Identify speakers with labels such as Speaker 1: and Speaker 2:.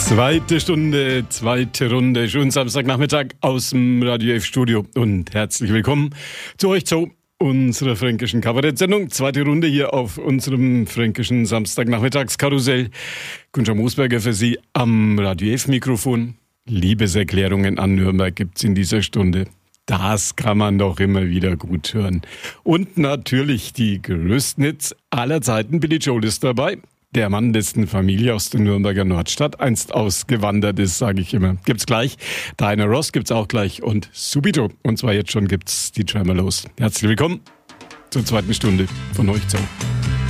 Speaker 1: Zweite Stunde, zweite Runde, schönen Samstagnachmittag aus dem Radio F-Studio und herzlich willkommen zu euch zu unserer fränkischen Kabarett-Sendung. Zweite Runde hier auf unserem fränkischen Samstagnachmittagskarussell. Günther Moosberger für Sie am Radio F-Mikrofon. Liebeserklärungen an Nürnberg gibt's in dieser Stunde. Das kann man doch immer wieder gut hören. Und natürlich die größten Hits aller Zeiten. Billy Joel ist dabei. Der Mann, dessen Familie aus der Nürnberger Nordstadt einst ausgewandert ist, sage ich immer. Gibt's gleich. Diana Ross gibt's auch gleich und Subito. Und zwar jetzt schon gibt's die Tremeloes. Herzlich willkommen zur zweiten Stunde von euch zu.